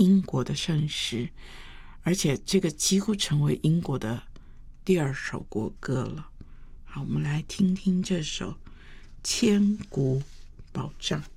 英国的盛世，而且这个几乎成为英国的第二首国歌了。好，我们来听听这首《千古保障》。